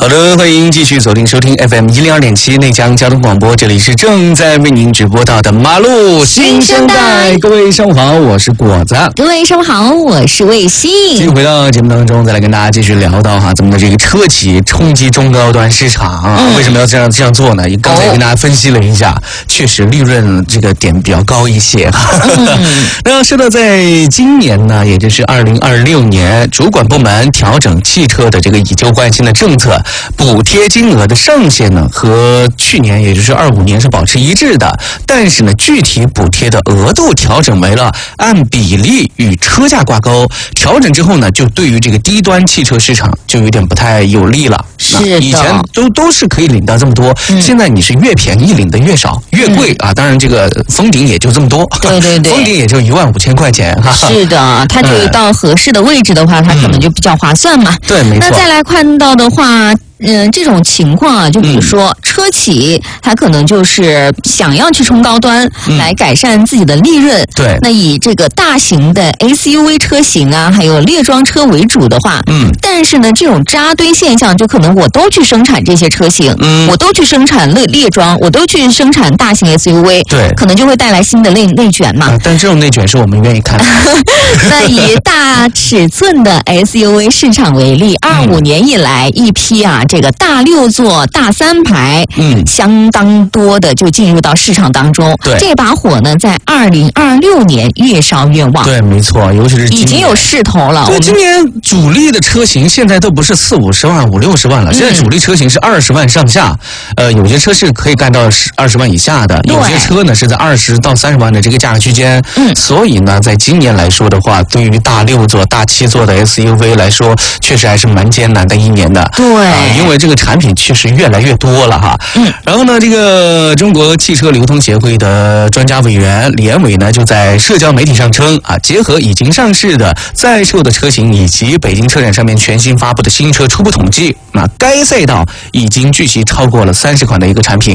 好的，欢迎继续锁定收听 FM102.7 内江交通广播，这里是正在为您直播到的马路新生代。各位上午好，我是果子。 各位上午好，我是卫星。 继续回到节目当中，再来跟大家继续聊到咱们的这个车企冲击中高端市场，为什么要这样做呢？刚才也跟大家分析了一下，确实利润这个点比较高一些。那说到在今年呢，也就是2026年，主管部门调整汽车的这个以旧换新的政策，补贴金额的上限呢和去年也就是25年是保持一致的，但是呢具体补贴的额度调整为了按比例与车价挂钩。调整之后呢，就对于这个低端汽车市场就有点不太有利了。 是的， 以前都是可以领到这么多，现在你是越便宜领的越少，越贵啊。当然这个封顶也就这么多， 对对对， 封顶也就15000块钱。 是的，它就到合适的位置的话，它可能就比较划算嘛。 对，没错。 那再来看到的话。这种情况啊，就比如说车企，它可能就是想要去冲高端，来改善自己的利润。 对， 那以这个大型的 SUV 车型啊，还有列装车为主的话，但是呢，这种扎堆现象，就可能我都去生产这些车型，我都去生产列装，我都去生产大型 SUV， 对， 可能就会带来新的内卷嘛。 但这种内卷是我们愿意看的。 那以大尺寸的 SUV 市场为例，25年以来一批这个大6座、大3排，相当多的就进入到市场当中。 对， 这把火呢，在2026年越烧越旺。 对，没错，尤其是已经有势头了。 对，今年主力的车型现在都不是40-50万、50-60万了，现在主力车型是20万上下。有些车是可以干到20万以下的，有些车呢是在20到30万的这个价格区间。所以呢，在今年来说的话，对于大6座、大7座的 SUV 来说，确实还是蛮艰难的一年的。 对， 因为这个产品确实越来越多了哈。然后呢，这个中国汽车流通协会的专家委员李延伟呢，就在社交媒体上称结合已经上市的在售的车型以及北京车展上面全新发布的新车初步统计，该赛道已经聚集超过了30款的一个产品，